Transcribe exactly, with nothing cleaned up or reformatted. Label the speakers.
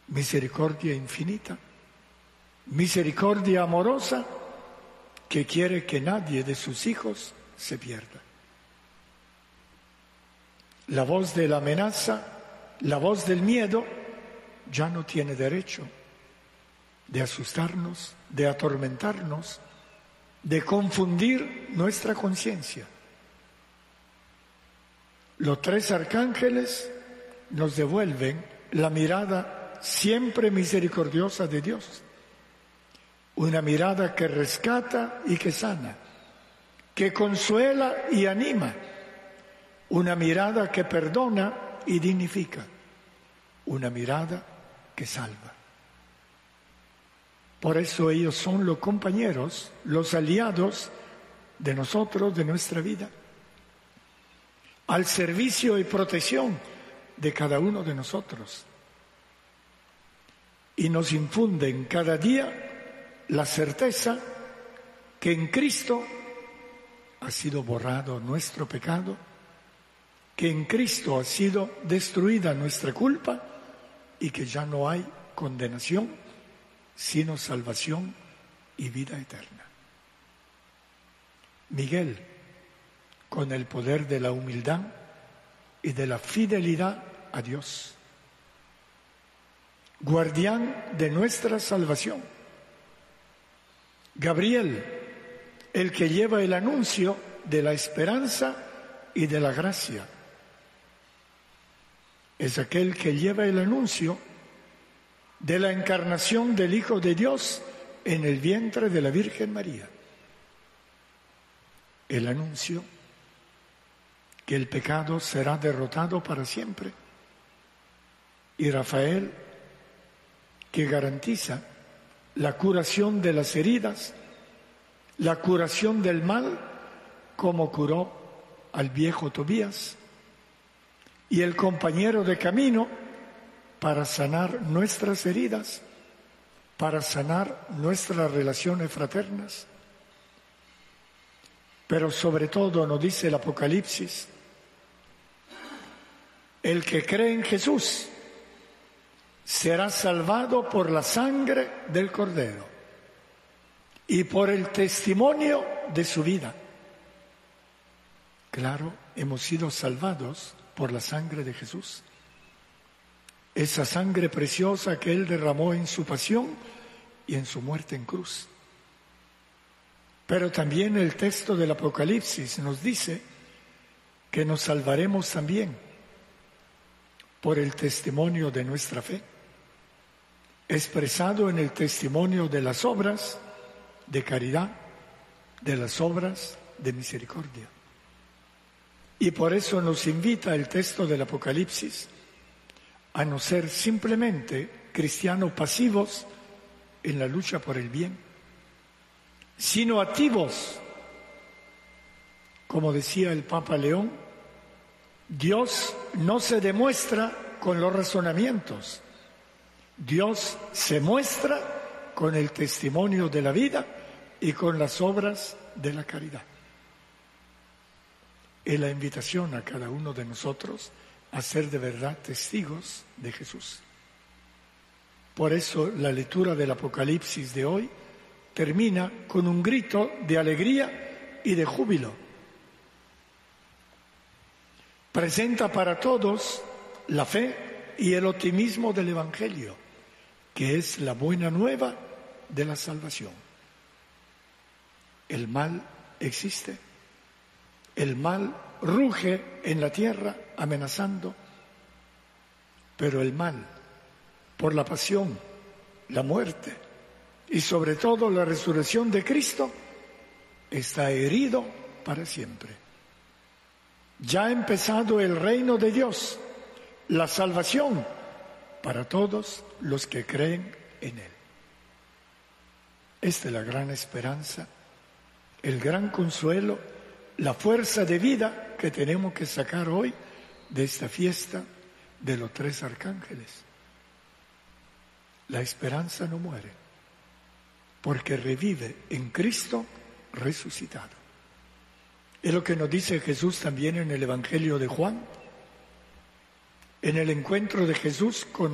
Speaker 1: misericordia infinita, misericordia amorosa que quiere que nadie de sus hijos se pierda. La voz de la amenaza, la voz del miedo, ya no tiene derecho de asustarnos, de atormentarnos, de confundir nuestra conciencia. Los tres arcángeles nos devuelven la mirada siempre misericordiosa de Dios, una mirada que rescata y que sana, que consuela y anima, una mirada que perdona y dignifica, una mirada que salva. Por eso ellos son los compañeros, los aliados de nosotros, de nuestra vida, al servicio y protección de cada uno de nosotros. Y nos infunden cada día la certeza que en Cristo ha sido borrado nuestro pecado, que en Cristo ha sido destruida nuestra culpa y que ya no hay condenación, sino salvación y vida eterna. Miguel, con el poder de la humildad y de la fidelidad a Dios, guardián de nuestra salvación. Gabriel, el que lleva el anuncio de la esperanza y de la gracia. Es aquel que lleva el anuncio de la encarnación del Hijo de Dios en el vientre de la Virgen María. El anuncio que el pecado será derrotado para siempre. Y Rafael, que garantiza la curación de las heridas, la curación del mal, como curó al viejo Tobías, y el compañero de camino para sanar nuestras heridas, para sanar nuestras relaciones fraternas. Pero sobre todo nos dice el Apocalipsis, el que cree en Jesús será salvado por la sangre del Cordero y por el testimonio de su vida. Claro, hemos sido salvados por la sangre de Jesús. Esa sangre preciosa que Él derramó en su pasión y en su muerte en cruz. Pero también el texto del Apocalipsis nos dice que nos salvaremos también por el testimonio de nuestra fe, expresado en el testimonio de las obras de caridad, de las obras de misericordia. Y por eso nos invita el texto del Apocalipsis a no ser simplemente cristianos pasivos en la lucha por el bien, sino activos. Como decía el Papa León, Dios no se demuestra con los razonamientos, Dios se muestra con el testimonio de la vida y con las obras de la caridad. Es la invitación a cada uno de nosotros a ser de verdad testigos de Jesús. Por eso la lectura del Apocalipsis de hoy termina con un grito de alegría y de júbilo. Presenta para todos la fe y el optimismo del Evangelio, que es la buena nueva de la salvación. El mal existe, el mal ruge en la tierra amenazando, pero el mal, por la pasión, la muerte y sobre todo la resurrección de Cristo, está herido para siempre. Ya ha empezado el reino de Dios, la salvación para todos los que creen en Él. Esta es la gran esperanza, el gran consuelo, la fuerza de vida que tenemos que sacar hoy de esta fiesta de los tres arcángeles. La esperanza no muere, porque revive en Cristo resucitado. Es lo que nos dice Jesús también en el Evangelio de Juan, en el encuentro de Jesús con